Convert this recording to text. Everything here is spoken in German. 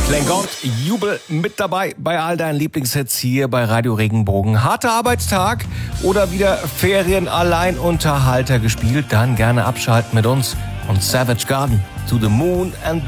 Gott, Jubel mit dabei bei all deinen Lieblingshits hier bei Radio Regenbogen. Harter Arbeitstag oder wieder Ferien-Alleinunterhalter gespielt? Dann gerne abschalten mit uns und Savage Garden to the Moon and